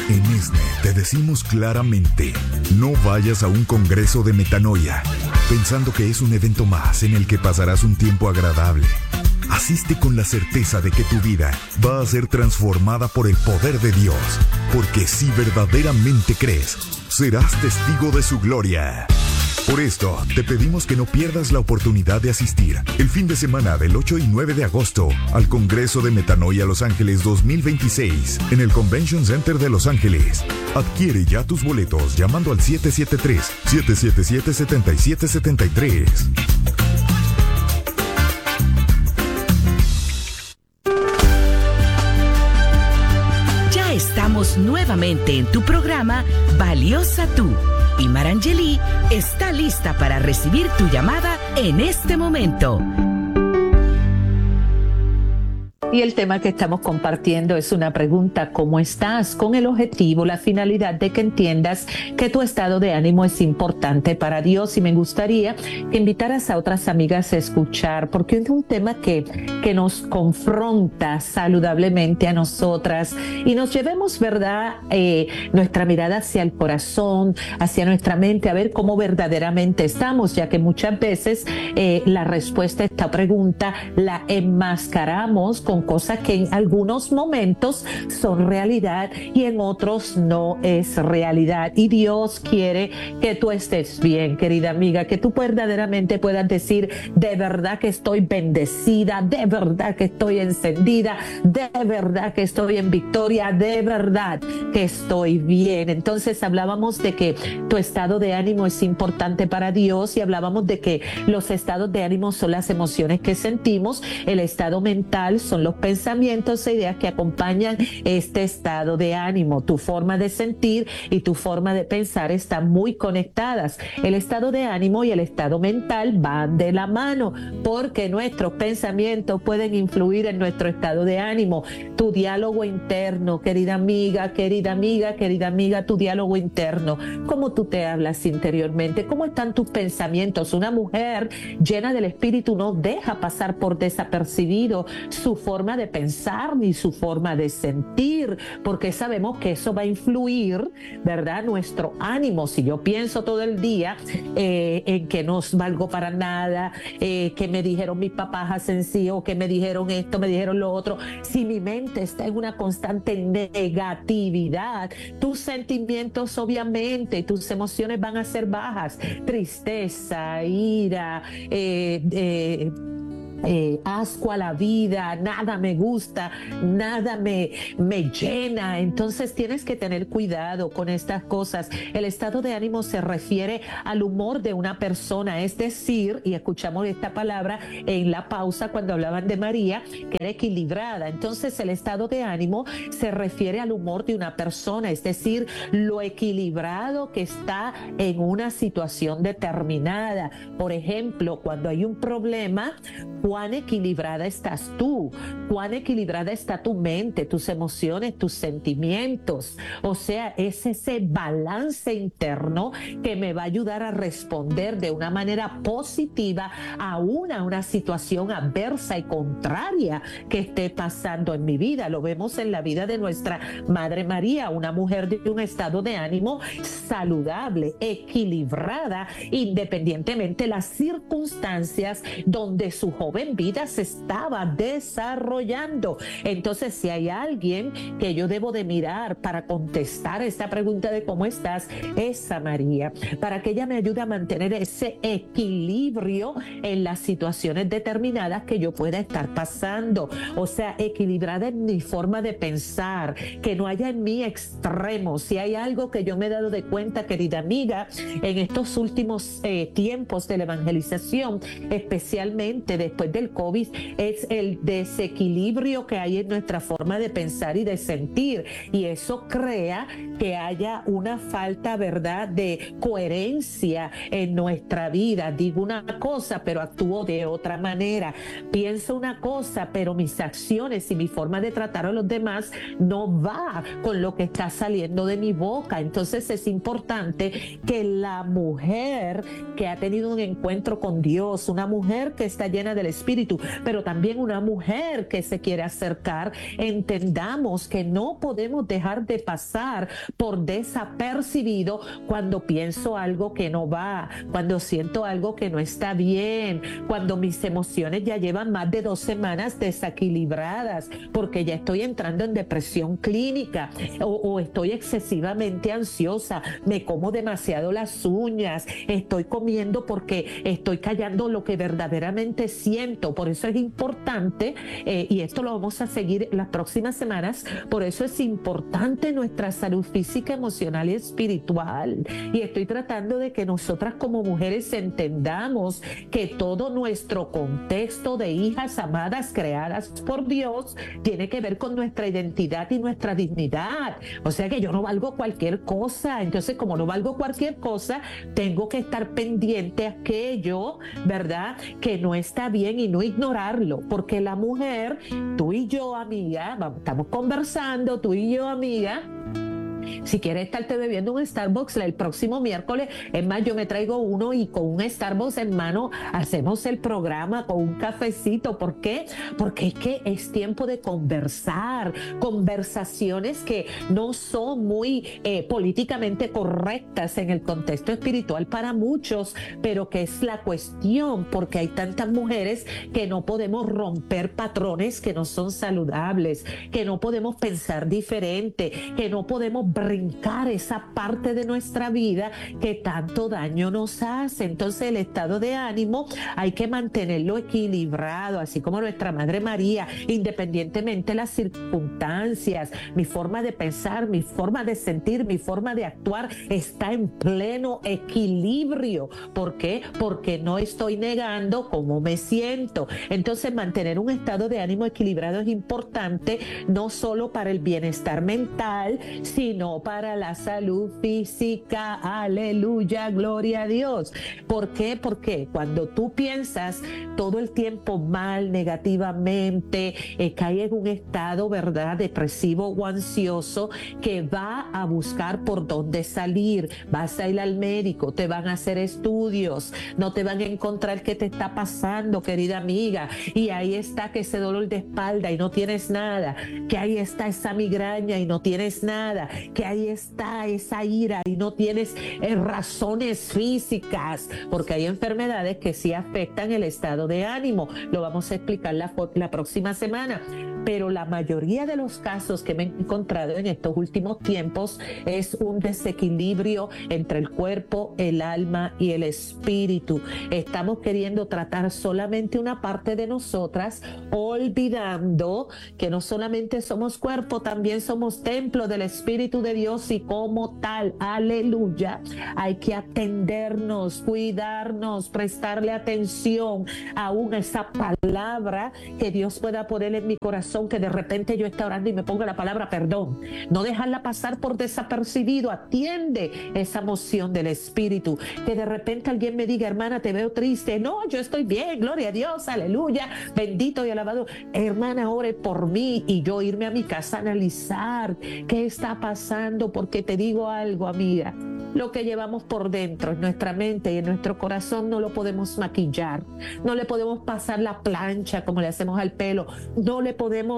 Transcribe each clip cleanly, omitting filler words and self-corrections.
En ESNE te decimos claramente, no vayas a un congreso de metanoia, pensando que es un evento más en el que pasarás un tiempo agradable. Asiste con la certeza de que tu vida va a ser transformada por el poder de Dios, porque si verdaderamente crees, serás testigo de su gloria. Por esto, te pedimos que no pierdas la oportunidad de asistir el fin de semana del 8 y 9 de agosto al Congreso de Metanoia Los Ángeles 2026 en el Convention Center de Los Ángeles. Adquiere ya tus boletos llamando al 773-777-7773. Ya estamos nuevamente en tu programa Valiosa Tú. Y Marangeli está lista para recibir tu llamada en este momento. Y el tema que estamos compartiendo es una pregunta: ¿cómo estás? Con el objetivo, la finalidad de que entiendas que tu estado de ánimo es importante para Dios. Y me gustaría que invitaras a otras amigas a escuchar, porque es un tema que nos confronta saludablemente a nosotras y nos llevemos, ¿verdad? Nuestra mirada hacia el corazón, hacia nuestra mente, a ver cómo verdaderamente estamos, ya que muchas veces la respuesta a esta pregunta la enmascaramos con cosas que en algunos momentos son realidad y en otros no es realidad. Y Dios quiere que tú estés bien, querida amiga, que tú verdaderamente puedas decir: de verdad que estoy bendecida, de verdad que estoy encendida, de verdad que estoy en victoria, de verdad que estoy bien. Entonces hablábamos de que tu estado de ánimo es importante para Dios y hablábamos de que los estados de ánimo son las emociones que sentimos, el estado mental son los pensamientos e ideas que acompañan este estado de ánimo. Tu forma de sentir y tu forma de pensar están muy conectadas. El estado de ánimo y el estado mental van de la mano, porque nuestros pensamientos pueden influir en nuestro estado de ánimo. Tu diálogo interno, querida amiga, tu diálogo interno. ¿Cómo tú te hablas interiormente? ¿Cómo están tus pensamientos? Una mujer llena del Espíritu no deja pasar por desapercibido su forma de pensar ni su forma de sentir, porque sabemos que eso va a influir, ¿verdad? Nuestro ánimo. Si yo pienso todo el día en que no valgo para nada, que me dijeron mis papás hacen sí, o que me dijeron esto, me dijeron lo otro, si mi mente está en una constante negatividad, tus sentimientos obviamente, tus emociones van a ser bajas: tristeza, ira, asco a la vida, nada me gusta, nada me llena. Entonces tienes que tener cuidado con estas cosas. El estado de ánimo se refiere al humor de una persona, es decir, y escuchamos esta palabra en la pausa cuando hablaban de María, que era equilibrada. Entonces el estado de ánimo se refiere al humor de una persona, es decir, lo equilibrado que está en una situación determinada. Por ejemplo, cuando hay un problema, ¿cuán equilibrada estás tú? ¿Cuán equilibrada está tu mente, tus emociones, tus sentimientos? O sea, es ese balance interno que me va a ayudar a responder de una manera positiva a una situación adversa y contraria que esté pasando en mi vida. Lo vemos en la vida de nuestra Madre María, una mujer de un estado de ánimo saludable, equilibrada, independientemente de las circunstancias donde su joven vida se estaba desarrollando. Entonces, si hay alguien que yo debo de mirar para contestar esta pregunta de cómo estás, es a María, para que ella me ayude a mantener ese equilibrio en las situaciones determinadas que yo pueda estar pasando. O sea, equilibrada en mi forma de pensar, que no haya en mí extremos. Si hay algo que yo me he dado de cuenta, querida amiga, en estos últimos tiempos de la evangelización, especialmente después del COVID, es el desequilibrio que hay en nuestra forma de pensar y de sentir, y eso crea que haya una falta, ¿verdad?, de coherencia en nuestra vida. Digo una cosa pero actúo de otra manera, pienso una cosa pero mis acciones y mi forma de tratar a los demás no va con lo que está saliendo de mi boca. Entonces es importante que la mujer que ha tenido un encuentro con Dios, una mujer que está llena del espíritu, pero también una mujer que se quiere acercar, entendamos que no podemos dejar de pasar por desapercibido cuando pienso algo que no va, cuando siento algo que no está bien, cuando mis emociones ya llevan más de 2 semanas desequilibradas, porque ya estoy entrando en depresión clínica o estoy excesivamente ansiosa, me como demasiado las uñas, estoy comiendo porque estoy callando lo que verdaderamente siento. Por eso es importante, y esto lo vamos a seguir las próximas semanas, por eso es importante nuestra salud física, emocional y espiritual. Y estoy tratando de que nosotras como mujeres entendamos que todo nuestro contexto de hijas amadas creadas por Dios tiene que ver con nuestra identidad y nuestra dignidad. O sea que yo no valgo cualquier cosa. Entonces, como no valgo cualquier cosa, tengo que estar pendiente a aquello, ¿verdad?, que no está bien y no ignorarlo. Porque la mujer, tú y yo, amiga, estamos conversando, tú y yo, amiga, si quieres estarte bebiendo un Starbucks el próximo miércoles, es más, yo me traigo uno y con un Starbucks en mano hacemos el programa con un cafecito. ¿Por qué? Porque es que es tiempo de conversar, conversaciones que no son muy políticamente correctas en el contexto espiritual para muchos, pero que es la cuestión, porque hay tantas mujeres que no podemos romper patrones que no son saludables, que no podemos pensar diferente, que no podemos brincar esa parte de nuestra vida que tanto daño nos hace. Entonces el estado de ánimo hay que mantenerlo equilibrado, así como nuestra Madre María, independientemente de las circunstancias. Mi forma de pensar, mi forma de sentir, mi forma de actuar está en pleno equilibrio. ¿Por qué? Porque no estoy negando cómo me siento. Entonces mantener un estado de ánimo equilibrado es importante, no solo para el bienestar mental, sino para la salud física. Aleluya, gloria a Dios. ¿Por qué? Porque cuando tú piensas todo el tiempo mal, negativamente, cae en un estado, ¿verdad?, depresivo o ansioso, que va a buscar por dónde salir. Vas a ir al médico, te van a hacer estudios, no te van a encontrar qué te está pasando, querida amiga, y ahí está que ese dolor de espalda y no tienes nada, que ahí está esa migraña y no tienes nada, que ahí está esa ira y no tienes razones físicas, porque hay enfermedades que sí afectan el estado de ánimo. Lo vamos a explicar la próxima semana. Pero la mayoría de los casos que me he encontrado en estos últimos tiempos es un desequilibrio entre el cuerpo, el alma y el espíritu. Estamos queriendo tratar solamente una parte de nosotras, olvidando que no solamente somos cuerpo, también somos templo del Espíritu de Dios, y como tal, aleluya, hay que atendernos, cuidarnos, prestarle atención aún a esa palabra que Dios pueda poner en mi corazón, que de repente yo esté orando y me ponga la palabra perdón. No dejarla pasar por desapercibido. Atiende esa emoción del Espíritu. Que de repente alguien me diga, hermana, te veo triste. No, yo estoy bien, gloria a Dios, aleluya, bendito y alabado. Hermana, ore por mí, y yo irme a mi casa a analizar qué está pasando, porque te digo algo, amiga, lo que llevamos por dentro, en nuestra mente y en nuestro corazón, no lo podemos maquillar, no le podemos pasar la plancha como le hacemos al pelo, no le podemos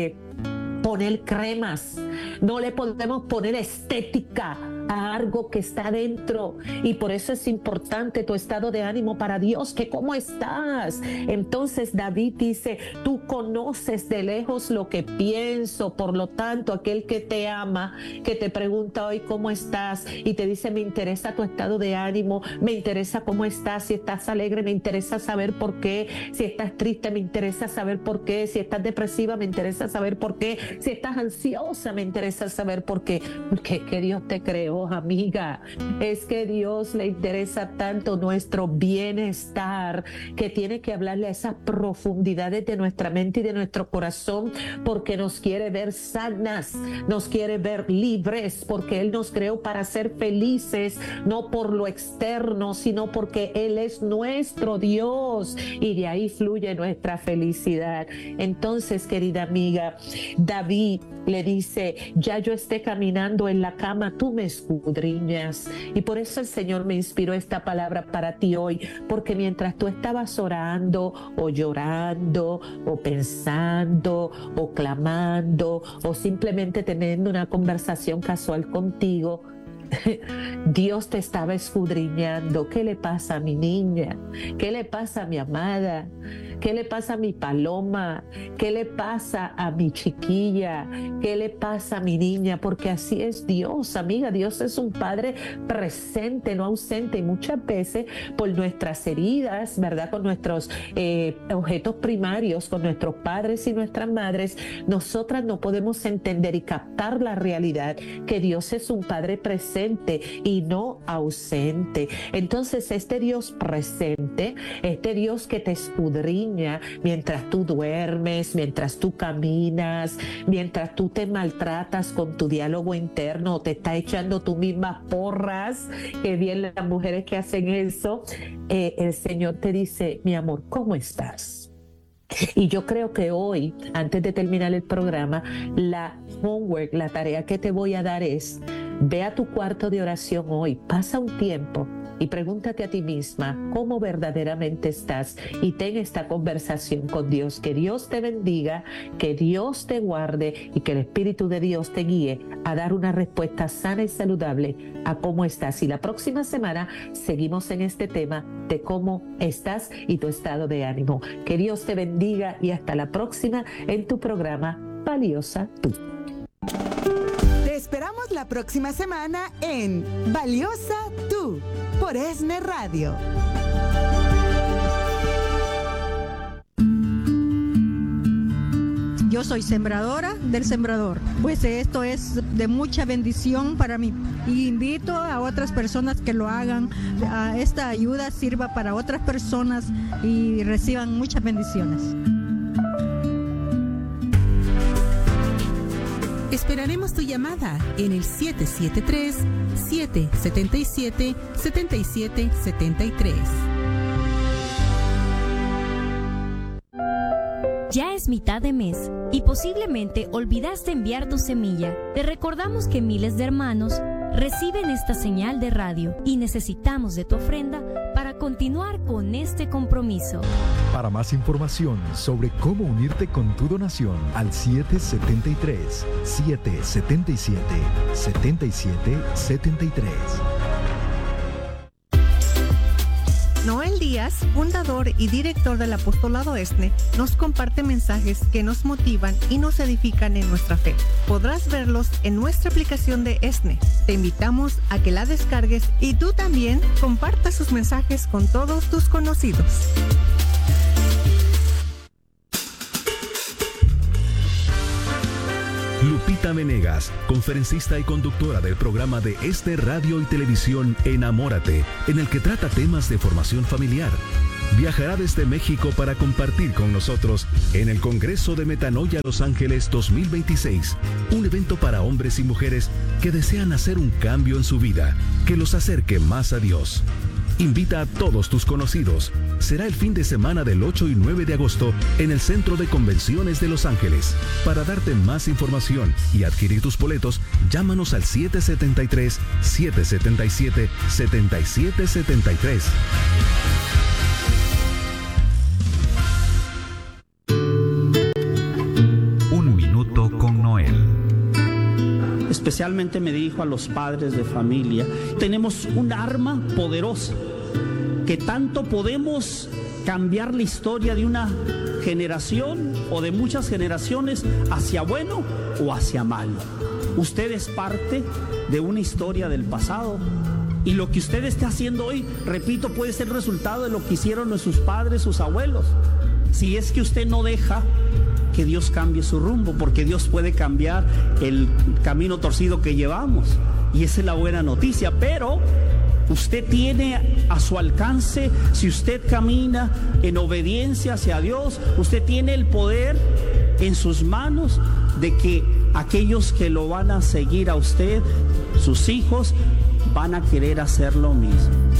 poner cremas, no le podemos poner estética a algo que está dentro. Y por eso es importante tu estado de ánimo para Dios, que cómo estás. Entonces David dice, tú conoces de lejos lo que pienso, por lo tanto aquel que te ama, que te pregunta hoy cómo estás y te dice, me interesa tu estado de ánimo, me interesa cómo estás, si estás alegre me interesa saber por qué, si estás triste me interesa saber por qué, si estás depresiva me interesa saber por qué, si estás ansiosa me interesa saber por qué. Porque que Dios te creó, amiga, es que Dios le interesa tanto nuestro bienestar, que tiene que hablarle a esas profundidades de nuestra mente y de nuestro corazón, porque nos quiere ver sanas, nos quiere ver libres, porque Él nos creó para ser felices, no por lo externo, sino porque Él es nuestro Dios, y de ahí fluye nuestra felicidad. Entonces, querida amiga, David David le dice, ya yo esté caminando en la cama, tú me escudriñas. Y por eso el Señor me inspiró esta palabra para ti hoy, porque mientras tú estabas orando o llorando o pensando o clamando o simplemente teniendo una conversación casual contigo, Dios te estaba escudriñando. ¿Qué le pasa a mi niña? ¿Qué le pasa a mi amada? ¿Qué le pasa a mi paloma? ¿Qué le pasa a mi chiquilla? ¿Qué le pasa a mi niña? Porque así es Dios, amiga. Dios es un Padre presente, no ausente. Y muchas veces por nuestras heridas, ¿verdad? Con nuestros objetos primarios, con nuestros padres y nuestras madres, nosotras no podemos entender y captar la realidad que Dios es un Padre presente y no ausente. Entonces este Dios presente, este Dios que te escudriña mientras tú duermes, mientras tú caminas, mientras tú te maltratas con tu diálogo interno o te está echando tú mismas porras, que bien las mujeres que hacen eso, el Señor te dice, mi amor, ¿cómo estás? Y yo creo que hoy, antes de terminar el programa, la tarea que te voy a dar es, ve a tu cuarto de oración hoy, pasa un tiempo y pregúntate a ti misma cómo verdaderamente estás y ten esta conversación con Dios. Que Dios te bendiga, que Dios te guarde y que el Espíritu de Dios te guíe a dar una respuesta sana y saludable a cómo estás. Y la próxima semana seguimos en este tema de cómo estás y tu estado de ánimo. Que Dios te bendiga y hasta la próxima en tu programa Valiosa Tú. Te esperamos la próxima semana en Valiosa Tú por ESNE Radio. Yo soy sembradora del sembrador, pues esto es de mucha bendición para mí y invito a otras personas que lo hagan. Esta ayuda sirva para otras personas y reciban muchas bendiciones. Esperaremos tu llamada en el 773-777-7773. Ya es mitad de mes y posiblemente olvidaste enviar tu semilla. Te recordamos que miles de hermanos reciben esta señal de radio y necesitamos de tu ofrenda para continuar con este compromiso. Para más información sobre cómo unirte con tu donación al 773-777-7773. Noel Díaz, fundador y director del Apostolado ESNE, nos comparte mensajes que nos motivan y nos edifican en nuestra fe. Podrás verlos en nuestra aplicación de ESNE. Te invitamos a que la descargues y tú también compartas sus mensajes con todos tus conocidos. Lupita Venegas, conferencista y conductora del programa de ESNE Radio y Televisión Enamórate, en el que trata temas de formación familiar. Viajará desde México para compartir con nosotros en el Congreso de Metanoia Los Ángeles 2026, un evento para hombres y mujeres que desean hacer un cambio en su vida, que los acerque más a Dios. Invita a todos tus conocidos. Será el fin de semana del 8 y 9 de agosto en el Centro de Convenciones de Los Ángeles. Para darte más información y adquirir tus boletos, llámanos al 773-777-7773. Un minuto con Noel. Especialmente me dirijo a los padres de familia. Tenemos un arma poderosa que tanto podemos cambiar la historia de una generación o de muchas generaciones hacia bueno o hacia malo. Usted es parte de una historia del pasado y lo que usted esté haciendo hoy, repito, puede ser resultado de lo que hicieron nuestros padres, sus abuelos. Si es que usted no deja que Dios cambie su rumbo, porque Dios puede cambiar el camino torcido que llevamos, y esa es la buena noticia. Pero usted tiene a su alcance, si usted camina en obediencia hacia Dios, usted tiene el poder en sus manos de que aquellos que lo van a seguir a usted, sus hijos, van a querer hacer lo mismo.